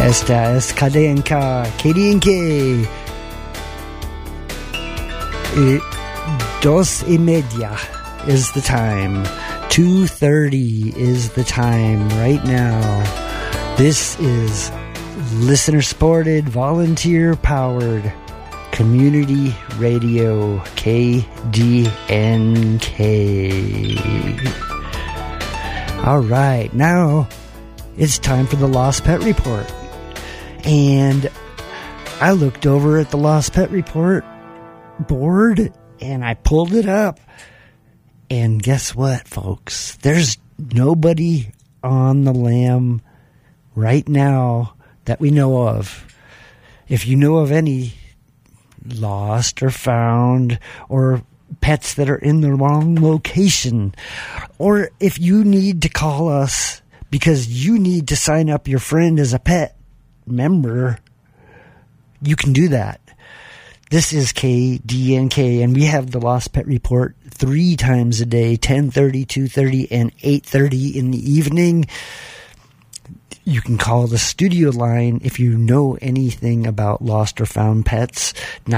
Esta es Cadenca, KDNK. 2:30 is the time. 2:30 is the time right now. This is listener-supported, volunteer-powered community radio, KDNK. All right, now it's time for the Lost Pet Report. And I looked over at the Lost Pet Report board and I pulled it up. And guess what, folks? There's nobody on the lam right now that we know of. If you know of any lost or found or pets that are in the wrong location, or if you need to call us because you need to sign up your friend as a pet member, you can do that. This is KDNK, and we have the Lost Pet Report 3 times a day, 10:30, 2:30, and 8:30 in the evening. You can call the studio line if you know anything about lost or found pets,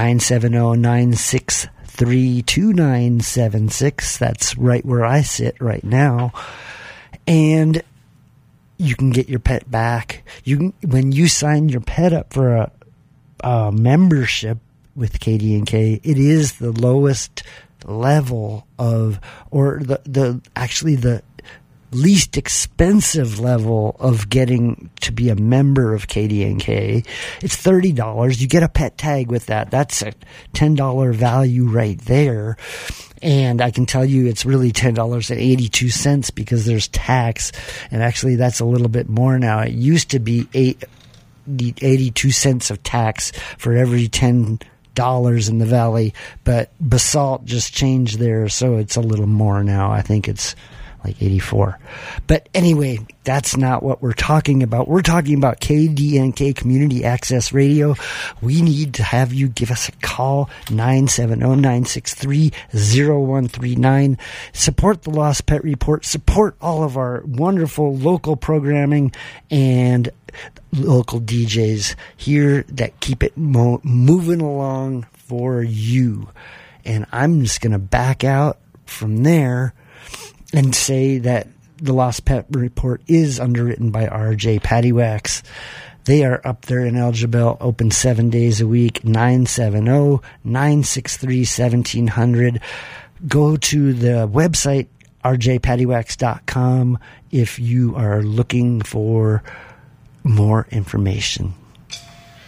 970-963-2976. That's right where I sit right now. And you can get your pet back. When you sign your pet up for a membership with KDNK, it is the lowest level of, or the least expensive level of getting to be a member of KDNK. It's $30. You get a pet tag with that. That's a $10 value right there. And I can tell you it's really $10.82 because there's tax. And actually that's a little bit more now. It used to be 82 cents of tax for every $10 in the valley, but Basalt just changed there, so it's a little more now. I think it's like 84. But anyway, that's not what we're talking about. We're talking about KDNK Community Access Radio. We need to have you give us a call, 970-963-0139. Support the Lost Pet Report. Support all of our wonderful local programming and local DJs here that keep it moving along for you. And I'm just going to back out from there and say that the Lost Pet Report is underwritten by RJ Paddywhacks. They are up there in Elgibel, open 7 days a week, 970-963-1700. Go to the website, rjpaddywhacks.com, if you are looking for more information.